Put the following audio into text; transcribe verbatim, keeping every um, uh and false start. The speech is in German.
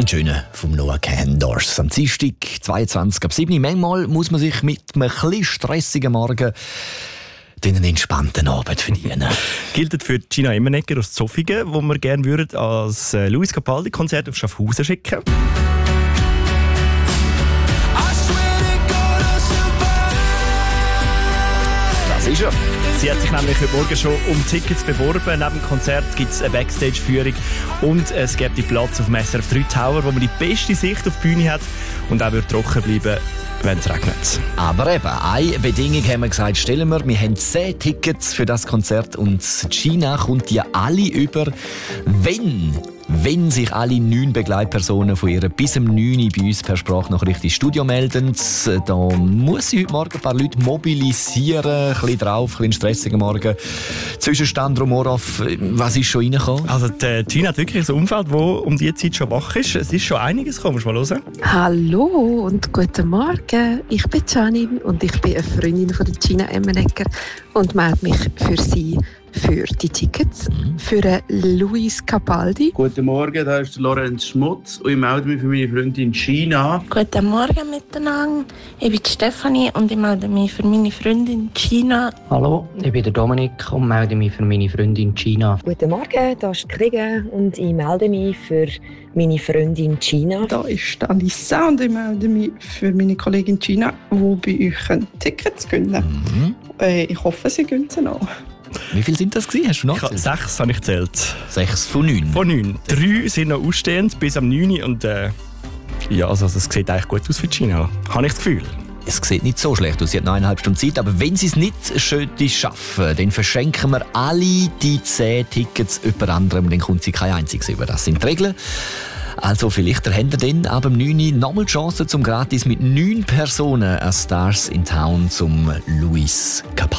Ein schöner vom Noah Kahan-Dors. Am Dienstag, zweiundzwanzig ab sieben Uhr. Manchmal muss man sich mit einem etwas stressigen Morgen einen entspannten Abend verdienen. Gilt für Gina Emmenegger aus Zofingen, wo wir gerne würden als Luis Capaldi-Konzert auf Schaffhausen schicken. Das ist er. Sie hat sich nämlich heute Morgen schon um Tickets beworben. Neben dem Konzert gibt es eine Backstage-Führung und es gibt den Platz auf dem S R F drei Tower, wo man die beste Sicht auf die Bühne hat und auch wird trocken bleiben, wenn es regnet. Aber eben, eine Bedingung haben wir gesagt, stellen wir, wir haben zehn Tickets für das Konzert und Gina kommt die alle über, wenn, wenn sich alle neun Begleitpersonen von ihr bis um neun Uhr bei uns per Sprachnachricht ins Studio melden. Da muss sie heute Morgen ein paar Leute mobilisieren, ein bisschen drauf, ein bisschen stressiger Morgen. Zwischenstand Romorov, was ist schon reingekommen? Also die Gina hat wirklich ein Umfeld, das um diese Zeit schon wach ist. Es ist schon einiges gekommen, musst du mal hören. Hallo und guten Morgen. Ich bin Janine und ich bin eine Freundin von der Gina Emmenegger und melde mich für sie für die Tickets für Luis Capaldi. Guten Morgen, da ist Lorenz Schmutz und ich melde mich für meine Freundin Gina. Guten Morgen miteinander, ich bin Stefanie und ich melde mich für meine Freundin Gina. Hallo, ich bin der Dominik und melde mich für meine Freundin Gina. Guten Morgen, da ist Kriege und ich melde mich für meine Freundin Gina. Da ist Alissa und ich melde mich für meine Kollegin Gina, die bei euch Tickets gewinnen. Mhm. Äh, ich hoffe, sie gewinnen sie noch. Wie viele sind das gewesen? Hast du noch Ich habe sechs habe ich gezählt. Sechs von neun? Von neun. Drei sind noch ausstehend bis am neun Uhr und äh, ja, also das sieht eigentlich gut aus für Gina. Habe ich das Gefühl. Es sieht nicht so schlecht aus, sie hat noch eineinhalb Stunden Zeit, aber wenn sie es nicht schön schaffen, dann verschenken wir alle die zehn Tickets jemand anderem, dann kommt sie kein einziges über. Das sind die Regeln. Also vielleicht haben wir dann ab dem neun Uhr nochmal die Chance, zum gratis mit neun Personen an Stars in Town zum Luis Capaldi.